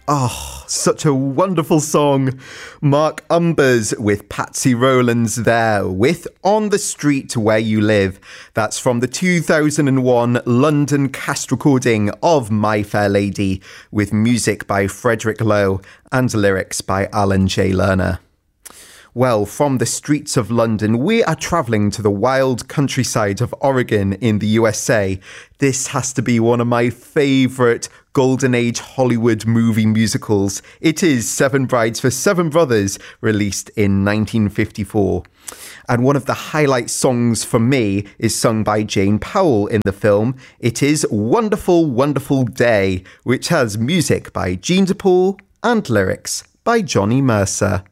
Oh, such a wonderful song. Mark Umbers with Patsy Rowlands there with On the Street Where You Live. That's from the 2001 London cast recording of My Fair Lady with music by Frederick Lowe and lyrics by Alan J. Lerner. Well, from the streets of London, we are travelling to the wild countryside of Oregon in the USA. This has to be one of my favourite Golden Age Hollywood movie musicals. It is Seven Brides for Seven Brothers, released in 1954. And one of the highlight songs for me is sung by Jane Powell in the film. It is Wonderful, Wonderful Day, which has music by Gene DePaul and lyrics by Johnny Mercer.